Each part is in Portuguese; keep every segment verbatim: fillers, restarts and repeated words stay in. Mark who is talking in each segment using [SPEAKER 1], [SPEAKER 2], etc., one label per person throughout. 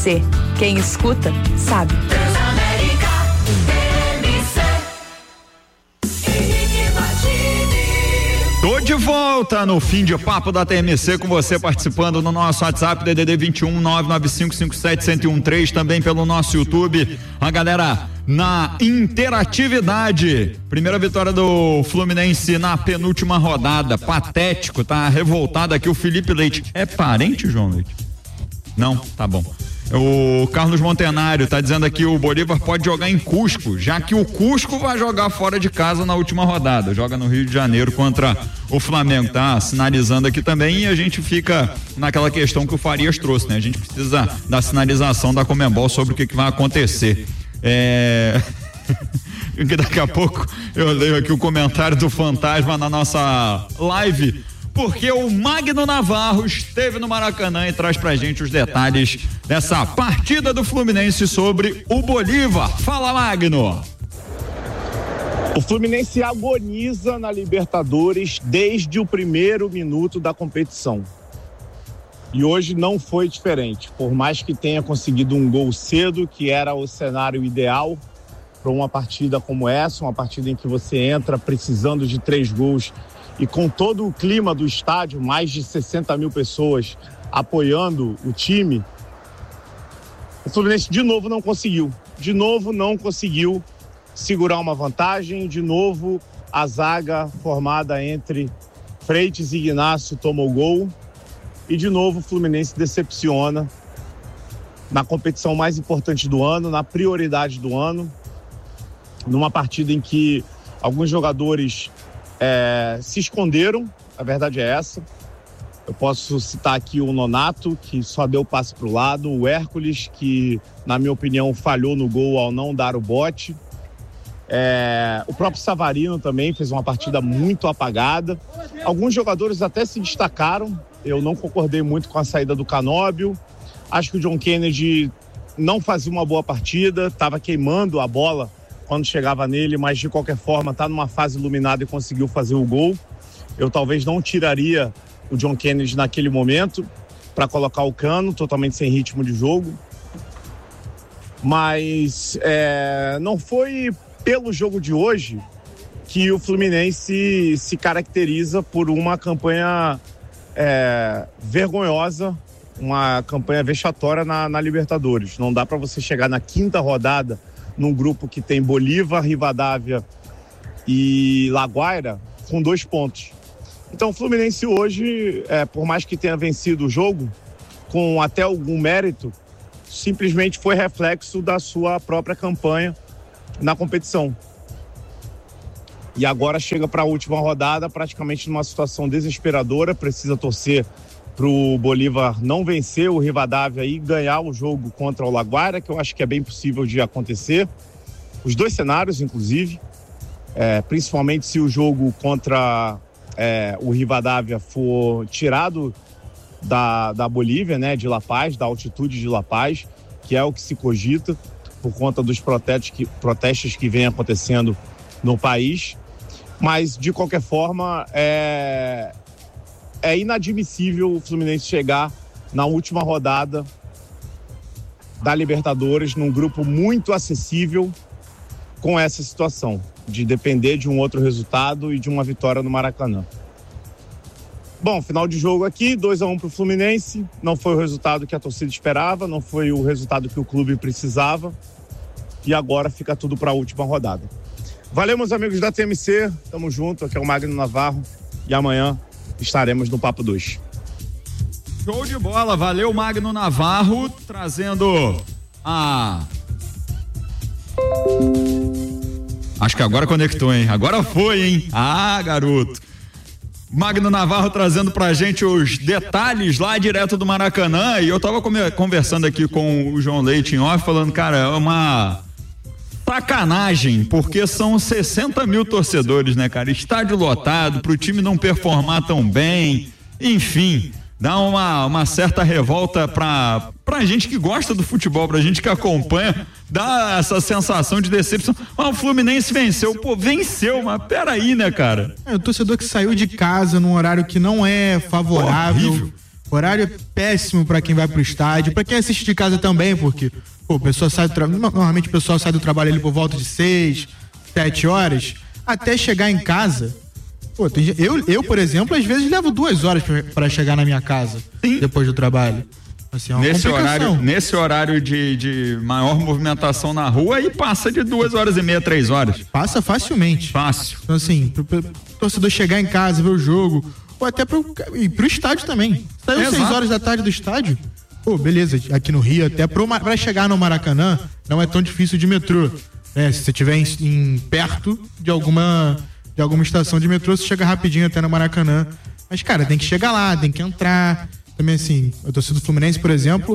[SPEAKER 1] Quem escuta, sabe.
[SPEAKER 2] Tô de volta no fim de papo da T M C com você participando no nosso WhatsApp D D D vinte e um nove nove cinco cinco sete zero zero um três, também pelo nosso YouTube. A galera na interatividade. Primeira vitória do Fluminense na penúltima rodada. Patético, tá revoltado aqui o Felipe Leite. É parente, João Leite? Não, tá bom. O Carlos Montenário tá dizendo aqui: o Bolívar pode jogar em Cusco, já que o Cusco vai jogar fora de casa na última rodada, joga no Rio de Janeiro contra o Flamengo, tá sinalizando aqui também, e a gente fica naquela questão que o Farias trouxe, né? A gente precisa da sinalização da Conmebol sobre o que, que vai acontecer. É... daqui a pouco eu leio aqui o comentário do Fantasma na nossa live, porque o Magno Navarro esteve no Maracanã e traz pra gente os detalhes dessa partida do Fluminense sobre o Bolívar. Fala, Magno!
[SPEAKER 3] O Fluminense agoniza na Libertadores desde o primeiro minuto da competição. E hoje não foi diferente. Por mais que tenha conseguido um gol cedo, que era o cenário ideal para uma partida como essa, uma partida em que você entra precisando de três gols e com todo o clima do estádio, mais de sessenta mil pessoas apoiando o time, o Fluminense de novo não conseguiu. De novo não conseguiu segurar uma vantagem. De novo a zaga formada entre Freitas e Ignacio tomou gol. E de novo o Fluminense decepciona na competição mais importante do ano, na prioridade do ano, numa partida em que alguns jogadores É, se esconderam, a verdade é essa. Eu posso citar aqui o Nonato, que só deu passe para o lado, o Hércules, que na minha opinião falhou no gol ao não dar o bote, é, o próprio Savarino também fez uma partida muito apagada. Alguns jogadores até se destacaram. Eu não concordei muito com a saída do Canóbio. Acho que o John Kennedy não fazia uma boa partida, estava queimando a bola quando chegava nele, mas de qualquer forma está numa fase iluminada e conseguiu fazer o gol. Eu talvez não tiraria o John Kennedy naquele momento para colocar o Cano, totalmente sem ritmo de jogo. Mas é, não foi pelo jogo de hoje que o Fluminense se caracteriza por uma campanha é, vergonhosa, uma campanha vexatória na, na Libertadores. Não dá para você chegar na quinta rodada num grupo que tem Bolívar, Rivadavia e Laguaira com dois pontos. Então o Fluminense hoje, é, por mais que tenha vencido o jogo, com até algum mérito, simplesmente foi reflexo da sua própria campanha na competição. E agora chega para a última rodada praticamente numa situação desesperadora, precisa torcer para o Bolívar não vencer o Rivadavia e ganhar o jogo contra o Laguaira, que eu acho que é bem possível de acontecer. Os dois cenários, inclusive, é, principalmente se o jogo contra é, o Rivadavia for tirado da, da Bolívia, né, de La Paz, da altitude de La Paz, que é o que se cogita por conta dos protestos que, protestos que vem acontecendo no país. Mas, de qualquer forma, é... É inadmissível o Fluminense chegar na última rodada da Libertadores num grupo muito acessível com essa situação de depender de um outro resultado e de uma vitória no Maracanã. Bom, final de jogo aqui, dois a um para o Fluminense. Não foi o resultado que a torcida esperava, não foi o resultado que o clube precisava. E agora fica tudo para a última rodada. Valeu, meus amigos da T M C. Tamo junto, aqui é o Magno Navarro. E amanhã estaremos no Papo dois.
[SPEAKER 2] Show de bola, valeu Magno Navarro, trazendo a... Acho que agora conectou, hein? Agora foi, hein? Ah, garoto. Magno Navarro trazendo pra gente os detalhes lá direto do Maracanã, e eu tava conversando aqui com o João Leite em off, falando, cara, é uma sacanagem, porque são sessenta mil torcedores, né, cara? Estádio lotado, pro time não performar tão bem, enfim, dá uma, uma certa revolta pra, pra gente que gosta do futebol, pra gente que acompanha, dá essa sensação de decepção. Ah, o Fluminense venceu, pô, venceu, mas peraí, né, cara?
[SPEAKER 4] É, o torcedor que saiu de casa num horário que não é favorável, Horário é péssimo pra quem vai pro estádio, pra quem assiste de casa também, porque, pô, o pessoal sai do trabalho, normalmente o pessoal sai do trabalho ali por volta de seis, sete horas, até chegar em casa. Pô, tem, eu, eu, por exemplo, às vezes levo duas horas pra, pra chegar na minha casa. Sim. Depois do trabalho. Assim, é uma
[SPEAKER 2] nesse, horário, nesse horário de, de maior movimentação na rua, aí passa de duas horas e meia, três horas.
[SPEAKER 4] Passa facilmente.
[SPEAKER 2] Fácil.
[SPEAKER 4] Então, assim, pro, pro torcedor chegar em casa, ver o jogo, ou até pro, e pro estádio também. Saiu seis horas da tarde do estádio, pô, beleza, aqui no Rio, até pro, pra chegar no Maracanã, não é tão difícil de metrô. Né? Se você estiver em, em perto de alguma, de alguma estação de metrô, você chega rapidinho até no Maracanã. Mas, cara, tem que chegar lá, tem que entrar. Também, assim, a torcida do Fluminense, por exemplo,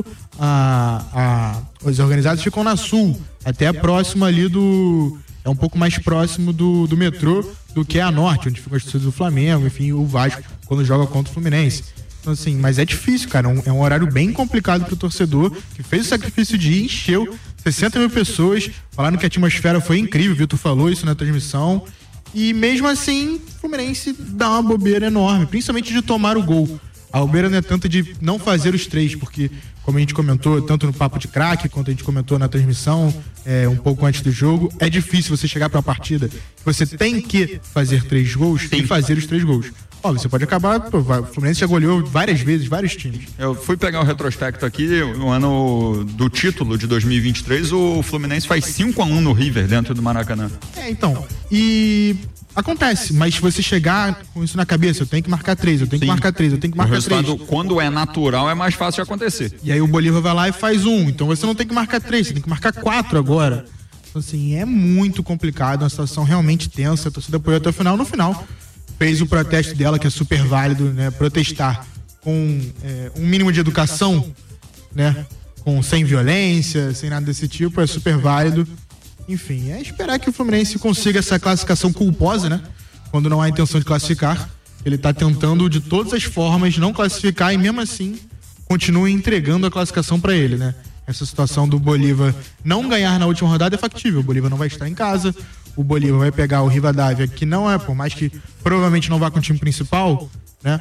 [SPEAKER 4] a, a, os organizados ficam na Sul, até próximo ali do... É um pouco mais próximo do, do metrô do que a Norte, onde ficam as torcidas do Flamengo, enfim, o Vasco, quando joga contra o Fluminense. Então, assim, mas é difícil, cara, é um, é um horário bem complicado pro torcedor, que fez o sacrifício de ir, encheu sessenta mil pessoas, falaram que a atmosfera foi incrível, o Vitor falou isso na transmissão, e mesmo assim, o Fluminense dá uma bobeira enorme, principalmente de tomar o gol. A bobeira não é tanto de não fazer os três, porque, como a gente comentou, tanto no Papo de Craque, quanto a gente comentou na transmissão, é, um pouco antes do jogo, é difícil você chegar para uma partida que você tem que fazer três gols Sim. e fazer os três gols. Ó, você pode acabar, pô, o Fluminense já goleou várias vezes, vários times.
[SPEAKER 2] Eu fui pegar o retrospecto aqui, no ano do título de dois mil e vinte e três, o Fluminense faz cinco a um no River, dentro do Maracanã.
[SPEAKER 4] É, então, e... Acontece, mas se você chegar com isso na cabeça, eu tenho que marcar três, eu tenho Sim. que marcar três, eu tenho que marcar três.
[SPEAKER 2] Quando é natural, é mais fácil de acontecer.
[SPEAKER 4] E aí o Bolívar vai lá e faz um, então você não tem que marcar três, você tem que marcar quatro agora. Então, assim, é muito complicado, uma situação realmente tensa, a torcida apoiou até o final. No final, fez o protesto dela, que é super válido, né? Protestar com é, um mínimo de educação, né? Com, sem violência, sem nada desse tipo, é super válido. Enfim, é esperar que o Fluminense consiga essa classificação culposa, né? Quando não há intenção de classificar. Ele está tentando de todas as formas não classificar e mesmo assim continua entregando a classificação para ele, né? Essa situação do Bolívar não ganhar na última rodada é factível. O Bolívar não vai estar em casa, o Bolívar vai pegar o Rivadavia, que não é, por mais que provavelmente não vá com o time principal, né?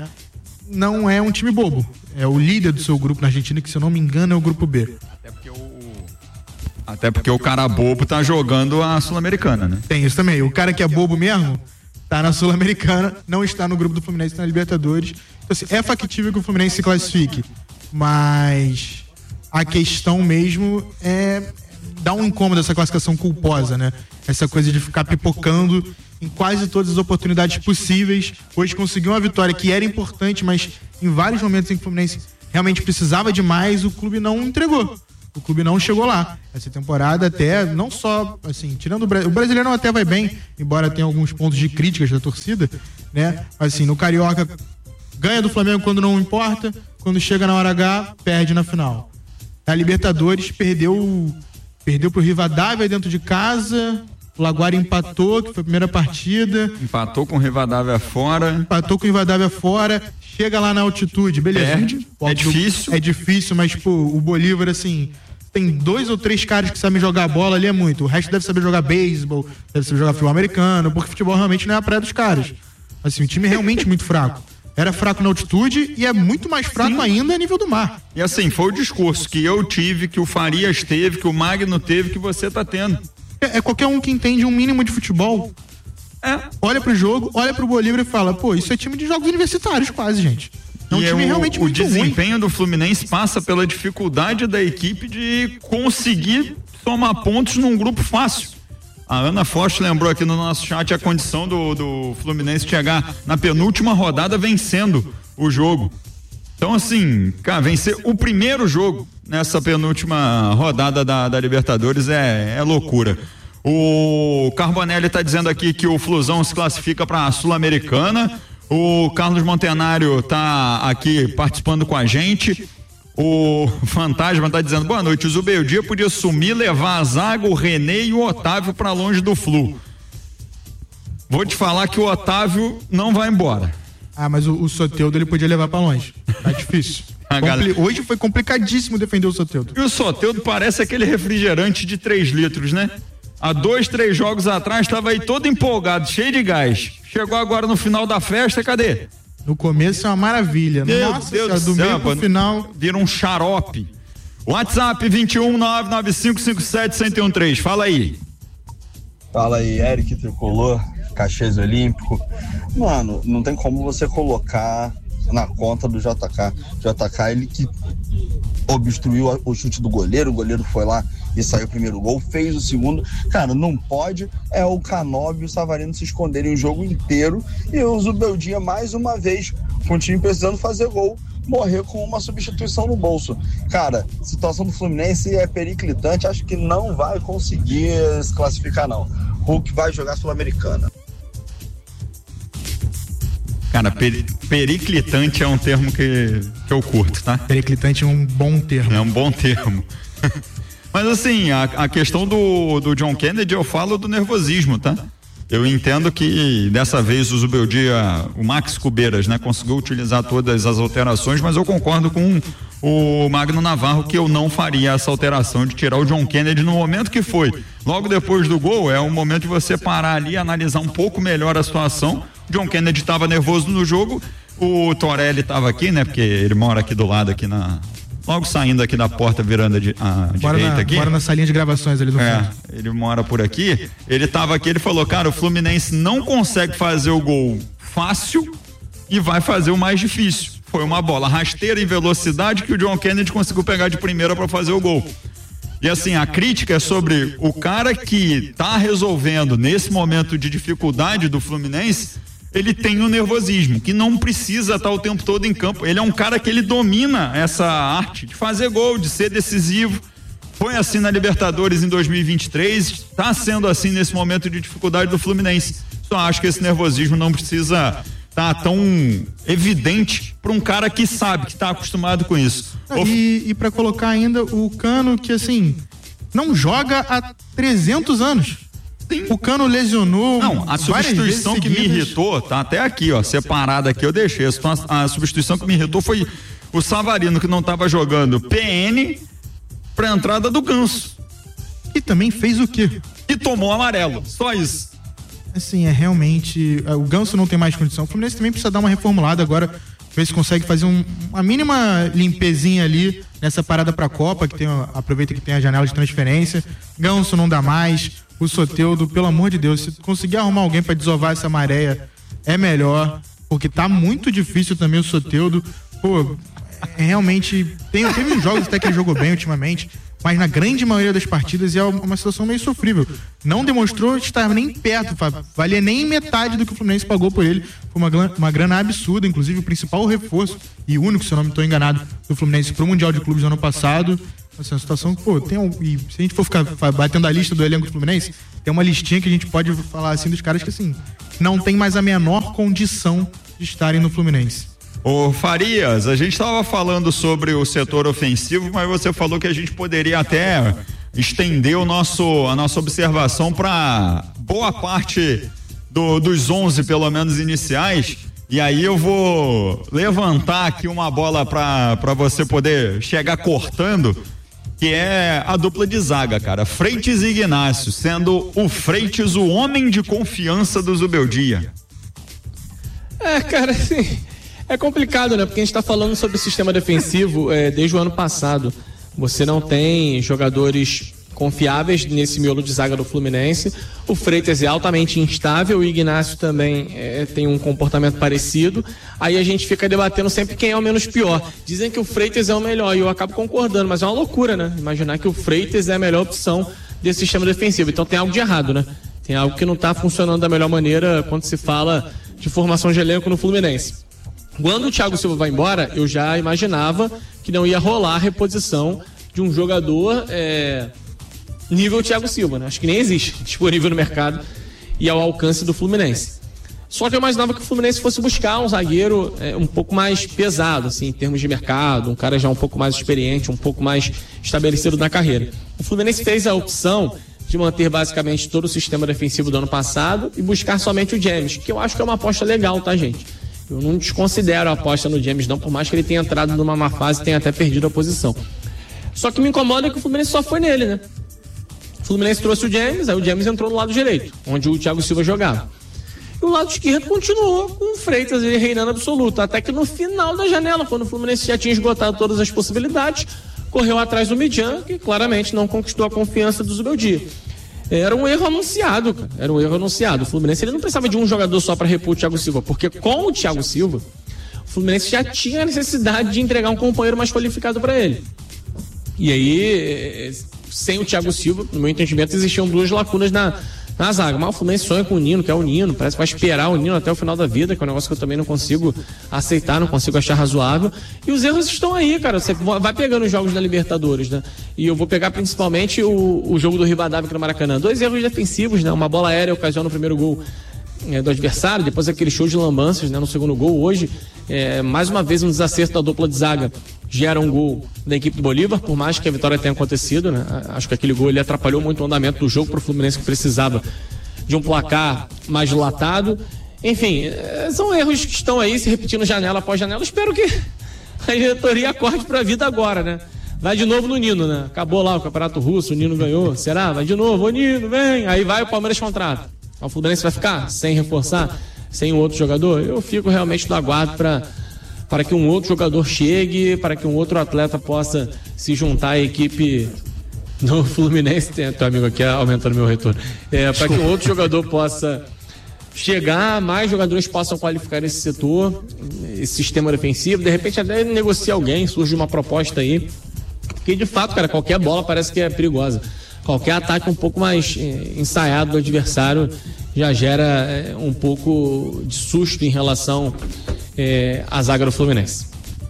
[SPEAKER 4] Não é um time bobo. É o líder do seu grupo na Argentina, que se eu não me engano é o grupo B.
[SPEAKER 2] Até porque o Até porque o cara bobo tá jogando a Sul-Americana, né?
[SPEAKER 4] Tem isso também. O cara que é bobo mesmo tá na Sul-Americana, não está no grupo do Fluminense na Libertadores. Então, assim, é factível que o Fluminense se classifique, mas a questão mesmo é dar um incômodo essa classificação culposa, né? Essa coisa de ficar pipocando em quase todas as oportunidades possíveis. Hoje conseguiu uma vitória que era importante, mas em vários momentos em que o Fluminense realmente precisava demais, o clube não entregou. O clube não chegou lá. Essa temporada até, não só, assim, tirando o, Bra- o brasileiro até vai bem, embora tenha alguns pontos de críticas da torcida, né? Mas, assim, no Carioca, ganha do Flamengo quando não importa, quando chega na hora H, perde na final. Na Libertadores, perdeu, perdeu pro Rivadavia dentro de casa, o Laguara empatou, que foi a primeira partida.
[SPEAKER 2] Empatou com o Rivadavia fora.
[SPEAKER 4] Empatou com o Rivadavia fora, chega lá na altitude, beleza.
[SPEAKER 2] Perde, é difícil.
[SPEAKER 4] É difícil, mas, pô, o Bolívar, assim... Tem dois ou três caras que sabem jogar bola ali, é muito. O resto deve saber jogar beisebol, deve saber jogar futebol americano, porque futebol realmente não é a praia dos caras. Assim, o time é realmente muito fraco. Era fraco na altitude e é muito mais fraco Sim. ainda a nível do mar.
[SPEAKER 2] E assim, foi o discurso que eu tive, que o Farias teve, que o Magno teve, que você tá tendo.
[SPEAKER 4] É, é qualquer um que entende um mínimo de futebol. É. Olha pro jogo, olha pro Bolívar e fala, pô, isso é time de jogos universitários quase, gente. É um
[SPEAKER 2] e
[SPEAKER 4] time
[SPEAKER 2] é o,
[SPEAKER 4] realmente
[SPEAKER 2] o
[SPEAKER 4] muito
[SPEAKER 2] desempenho
[SPEAKER 4] ruim.
[SPEAKER 2] do Fluminense passa pela dificuldade da equipe de conseguir tomar pontos num grupo fácil. A Ana Forte lembrou aqui no nosso chat a condição do, do Fluminense chegar na penúltima rodada vencendo o jogo. Então, assim, cara, vencer o primeiro jogo nessa penúltima rodada da, da Libertadores é, é loucura. O Carbonelli tá dizendo aqui que o Flusão se classifica para a Sul-Americana. O Carlos Montenário tá aqui participando com a gente. O Fantasma tá dizendo, boa noite, o Zubeldia podia sumir, levar a zaga, o René e o Otávio para longe do Flu. Vou te falar que o Otávio não vai embora.
[SPEAKER 4] Ah, mas o, o Soteldo ele podia levar para longe. Tá difícil. Compli- galera... Hoje foi complicadíssimo defender o Soteldo.
[SPEAKER 2] E o Soteldo parece aquele refrigerante de três litros, né? Há dois, três jogos atrás estava aí todo empolgado, cheio de gás. Chegou agora no final da festa, cadê?
[SPEAKER 4] No começo é uma maravilha.
[SPEAKER 2] Meu
[SPEAKER 4] Nossa
[SPEAKER 2] Deus
[SPEAKER 4] senhora,
[SPEAKER 2] do
[SPEAKER 4] do
[SPEAKER 2] céu,
[SPEAKER 4] meio pro final.
[SPEAKER 2] Vira um xarope. WhatsApp vinte e um, nove nove cinco cinco sete, zero um três. Fala aí.
[SPEAKER 5] Fala aí, Eric Tricolor, Caxias Olímpico. Mano, não tem como você colocar na conta do J K. J K, ele que obstruiu o chute do goleiro, o goleiro foi lá e saiu o primeiro gol, fez o segundo. Cara, não pode é o Canóbio e o Savarino se esconderem o jogo inteiro e o Zubeldia mais uma vez, com o time precisando fazer gol, morrer com uma substituição no bolso. Cara, situação do Fluminense é periclitante, acho que não vai conseguir se classificar não. Hulk vai jogar Sul-Americana.
[SPEAKER 2] Cara, peri periclitante é um termo que, que eu curto, tá?
[SPEAKER 4] Periclitante é um bom termo.
[SPEAKER 2] É um bom termo. Mas assim, a, a questão do, do John Kennedy, eu falo do nervosismo, tá? Eu entendo que dessa vez o Zubeldia, o Max Cubeiras, né, conseguiu utilizar todas as alterações, mas eu concordo com o Magno Navarro que eu não faria essa alteração de tirar o John Kennedy no momento que foi. Logo depois do gol, é um momento de você parar ali e analisar um pouco melhor a situação. John Kennedy estava nervoso no jogo, o Torelli estava aqui, né, porque ele mora aqui do lado, aqui na... Logo saindo aqui da porta, virando a, di a direita
[SPEAKER 4] na,
[SPEAKER 2] aqui.
[SPEAKER 4] Mora na salinha de gravações ali do
[SPEAKER 2] É,
[SPEAKER 4] fundo.
[SPEAKER 2] ele mora por aqui. Ele tava aqui, ele falou, cara, o Fluminense não consegue fazer o gol fácil e vai fazer o mais difícil. Foi uma bola rasteira em velocidade que o John Kennedy conseguiu pegar de primeira para fazer o gol. E assim, a crítica é sobre o cara que tá resolvendo nesse momento de dificuldade do Fluminense. Ele tem um nervosismo, que não precisa estar o tempo todo em campo. Ele é um cara que ele domina essa arte de fazer gol, de ser decisivo. Foi assim na Libertadores em dois mil e vinte e três, está sendo assim nesse momento de dificuldade do Fluminense. Só acho que esse nervosismo não precisa estar tão evidente para um cara que sabe, que está acostumado com isso.
[SPEAKER 4] E, e para colocar ainda o Cano, que assim, não joga há trezentos anos. Sim. O Cano lesionou.
[SPEAKER 2] Não, a substituição que me irritou, tá até aqui, ó, separada aqui, eu deixei. A, a substituição que me irritou foi o Savarino, que não estava jogando P N pra entrada do Ganso.
[SPEAKER 4] E também fez o quê?
[SPEAKER 2] E tomou amarelo, só isso.
[SPEAKER 4] Assim, é realmente. O Ganso não tem mais condição. O Fluminense também precisa dar uma reformulada agora, ver se consegue fazer um, uma mínima limpezinha ali nessa parada pra Copa, que tem, aproveita que tem a janela de transferência. Ganso não dá mais. O Soteldo, pelo amor de Deus, se conseguir arrumar alguém pra desovar essa maré, é melhor, porque tá muito difícil também o Soteldo. Pô, é, realmente, tem, teve uns jogos até que ele jogou bem ultimamente, mas na grande maioria das partidas é uma situação meio sofrível. Não demonstrou estar nem perto, valia nem metade do que o Fluminense pagou por ele. Foi uma, uma grana absurda, inclusive o principal reforço, e único, se eu não me estou enganado, do Fluminense pro Mundial de Clubes do ano passado. Assim, uma situação que, pô, tem um, e se a gente for ficar batendo a lista do elenco do Fluminense, tem uma listinha que a gente pode falar assim dos caras que, assim, não tem mais a menor condição de estarem no Fluminense.
[SPEAKER 2] Ô Farias, a gente estava falando sobre o setor ofensivo, mas você falou que a gente poderia até estender o nosso, a nossa observação para boa parte do, dos onze, pelo menos, iniciais. E aí eu vou levantar aqui uma bola para você poder chegar cortando, que é a dupla de zaga, cara. Freitas e Ignácio, sendo o Freitas o homem de confiança do Zubeldia.
[SPEAKER 6] É, cara, assim, é complicado, né? Porque a gente tá falando sobre o sistema defensivo é, desde o ano passado. Você não tem jogadores confiáveis nesse miolo de zaga do Fluminense. O Freitas é altamente instável, o Ignácio também é, tem um comportamento parecido. Aí a gente fica debatendo sempre quem é o menos pior. Dizem que o Freitas é o melhor e eu acabo concordando, mas é uma loucura, né? Imaginar que o Freitas é a melhor opção desse sistema defensivo. Então tem algo de errado, né? Tem algo que não está funcionando da melhor maneira quando se fala de formação de elenco no Fluminense. Quando o Thiago Silva vai embora, eu já imaginava que não ia rolar a reposição de um jogador é, nível Thiago Silva, né? Acho que nem existe disponível no mercado e ao alcance do Fluminense. Só que eu imaginava que o Fluminense fosse buscar um zagueiro é, um pouco mais pesado, assim, em termos de mercado, um cara já um pouco mais experiente, um pouco mais estabelecido na carreira. O Fluminense fez a opção de manter basicamente todo o sistema defensivo do ano passado e buscar somente o James, que eu acho que é uma aposta legal, tá, gente? Eu não desconsidero a aposta no James, não, por mais que ele tenha entrado numa má fase e tenha até perdido a posição. Só que me incomoda que o Fluminense só foi nele, né? O Fluminense trouxe o James, aí o James entrou no lado direito, onde o Thiago Silva jogava. E o lado esquerdo continuou com o Freitas ele reinando absoluto, até que no final da janela, quando o Fluminense já tinha esgotado todas as possibilidades, correu atrás do Midjan, que claramente não conquistou a confiança do Zubeldia. Era um erro anunciado, cara. Era um erro anunciado. O Fluminense ele não precisava de um jogador só para repor o Thiago Silva, porque com o Thiago Silva, o Fluminense já tinha a necessidade de entregar um companheiro mais qualificado para ele. E aí, sem o Thiago Silva, no meu entendimento, existiam duas lacunas na, na zaga. Mas o Fluminense sonha com o Nino, que é o Nino, parece que vai esperar o Nino até o final da vida, que é um negócio que eu também não consigo aceitar, não consigo achar razoável. E os erros estão aí, cara. Você vai pegando os jogos da Libertadores, né? E eu vou pegar principalmente o, o jogo do Ribadavia aqui no Maracanã. Dois erros defensivos, né? Uma bola aérea ocasiona o primeiro gol é, do adversário, depois aquele show de lambanças, né? No segundo gol. Hoje, é, mais uma vez um desacerto da dupla de zaga gera um gol da equipe do Bolívar, por mais que a vitória tenha acontecido, né? Acho que aquele gol ele atrapalhou muito o andamento do jogo para o Fluminense, que precisava de um placar mais dilatado. Enfim, são erros que estão aí se repetindo janela após janela. Espero que a diretoria acorde para a vida agora, né? Vai de novo no Nino, né? Acabou lá o Campeonato Russo, o Nino ganhou. Será? Vai de novo, ô Nino, vem. Aí vai o Palmeiras contrata. O Fluminense vai ficar sem reforçar, sem um outro jogador? Eu fico realmente no aguardo para para que um outro jogador chegue, para que um outro atleta possa se juntar à equipe do Fluminense. Tem teu amigo aqui aumentando meu retorno. É, para que um outro jogador possa chegar, mais jogadores possam qualificar esse setor, esse sistema defensivo, de repente até negociar alguém, surge uma proposta aí, porque de fato, cara, qualquer bola parece que é perigosa. Qualquer ataque um pouco mais eh, ensaiado do adversário já gera eh, um pouco de susto em relação eh, à zaga do Fluminense.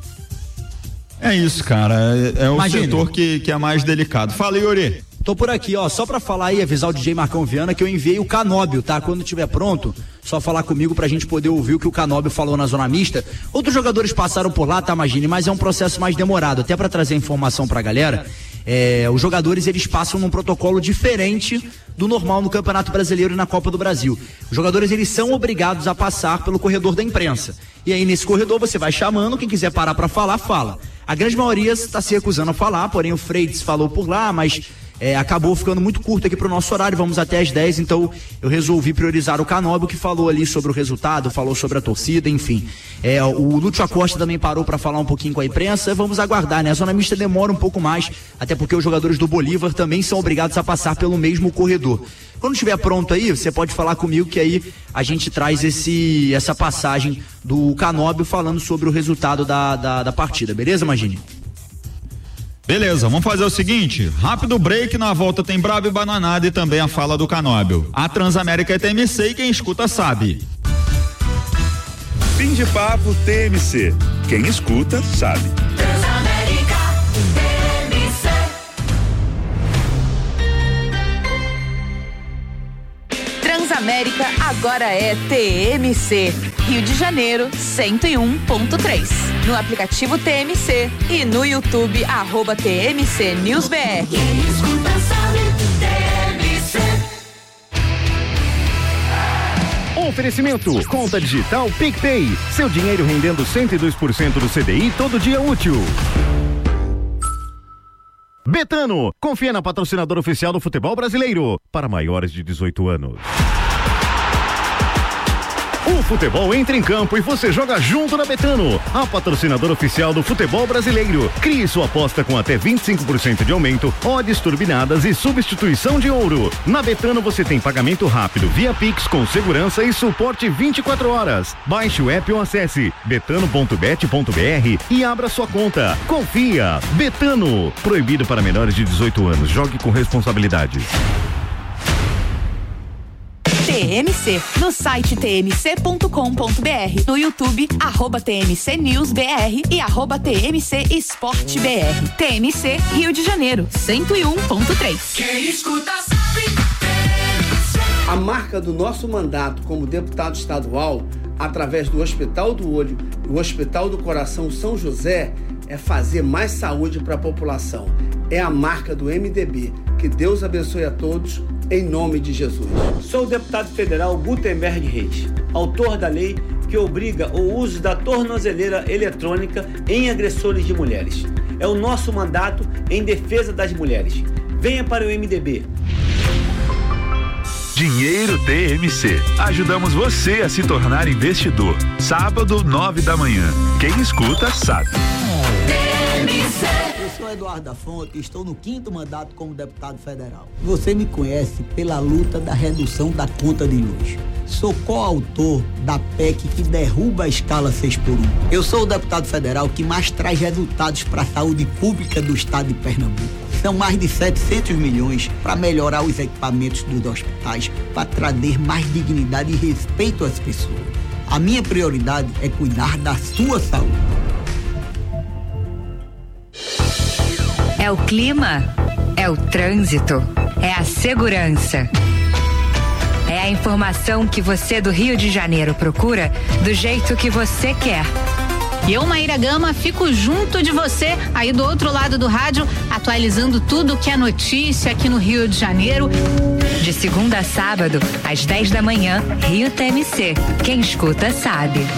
[SPEAKER 2] É isso, cara. É, é o Imagine. setor que, que é mais delicado. Fala, Yuri.
[SPEAKER 7] Tô por aqui, ó, só pra falar e avisar o D J Marcão Viana que eu enviei o Canóbio, tá? Quando tiver pronto, só falar comigo pra gente poder ouvir o que o Canóbio falou na zona mista. Outros jogadores passaram por lá, tá, Magine? Mas é um processo mais demorado, até pra trazer informação pra galera. É, os jogadores, eles passam num protocolo diferente do normal no Campeonato Brasileiro e na Copa do Brasil. Os jogadores, eles são obrigados a passar pelo corredor da imprensa. E aí, nesse corredor, você vai chamando, quem quiser parar pra falar, fala. A grande maioria está se recusando a falar, porém o Freitas falou por lá, mas é, acabou ficando muito curto aqui pro nosso horário, vamos até às dez, então eu resolvi priorizar o Canóbio, que falou ali sobre o resultado, falou sobre a torcida, enfim. É, o Lúcio Acosta também parou para falar um pouquinho com a imprensa, vamos aguardar, né? A zona mista demora um pouco mais, até porque os jogadores do Bolívar também são obrigados a passar pelo mesmo corredor. Quando estiver pronto aí, você pode falar comigo que aí a gente traz esse, essa passagem do Canóbio falando sobre o resultado da, da, da partida, beleza, Magine?
[SPEAKER 2] Beleza, vamos fazer o seguinte, rápido break, na volta tem Bravo e Bananada e também a fala do Canóbio. A Transamérica é T M C e quem escuta sabe.
[SPEAKER 8] Fim de papo T M C, quem escuta sabe.
[SPEAKER 9] Transamérica T M C. Transamérica agora é T M C. Rio de Janeiro, cento e um ponto três. No aplicativo T M C e no YouTube, arroba T M C News B R. Quem escuta sabe, T M C.
[SPEAKER 10] Oferecimento, conta digital PicPay. Seu dinheiro rendendo cento e dois por cento do C D I todo dia útil. Betano, confia na patrocinadora oficial do futebol brasileiro. Para maiores de dezoito anos. O futebol entra em campo e você joga junto na Betano, a patrocinadora oficial do futebol brasileiro. Crie sua aposta com até vinte e cinco por cento de aumento, odds turbinadas e substituição de ouro. Na Betano você tem pagamento rápido via Pix com segurança e suporte vinte e quatro horas. Baixe o app ou acesse betano ponto bet ponto br e abra sua conta. Confia. Betano. Proibido para menores de dezoito anos. Jogue com responsabilidade.
[SPEAKER 9] T M C, no site t m c ponto com ponto b r, no YouTube, arroba T M C News B R e arroba T M C Esporte B R. T M C Rio de Janeiro, cento e um ponto três. Quem escuta sabe, T M C.
[SPEAKER 11] A marca do nosso mandato como deputado estadual, através do Hospital do Olho e o Hospital do Coração São José, é fazer mais saúde para a população. É a marca do M D B. Que Deus abençoe a todos, em nome de Jesus.
[SPEAKER 12] Sou o deputado federal Gutenberg Reis, autor da lei que obriga o uso da tornozeleira eletrônica em agressores de mulheres. É o nosso mandato em defesa das mulheres. Venha para o M D B.
[SPEAKER 8] Dinheiro T M C. Ajudamos você a se tornar investidor. Sábado, nove da manhã. Quem escuta, sabe.
[SPEAKER 13] Eu sou Eduardo da Fonte e estou no quinto mandato como deputado federal. Você me conhece pela luta da redução da conta de luz. Sou coautor da P E C que derruba a escala seis por um. Eu sou o deputado federal que mais traz resultados para a saúde pública do estado de Pernambuco. São mais de setecentos milhões para melhorar os equipamentos dos hospitais, para trazer mais dignidade e respeito às pessoas. A minha prioridade é cuidar da sua saúde.
[SPEAKER 14] É o clima, é o trânsito, é a segurança. É a informação que você do Rio de Janeiro procura do jeito que você quer.
[SPEAKER 15] E eu, Maíra Gama, fico junto de você, aí do outro lado do rádio, atualizando tudo que é notícia aqui no Rio de Janeiro.
[SPEAKER 14] De segunda a sábado, às dez da manhã, Rio T M C. Quem escuta sabe.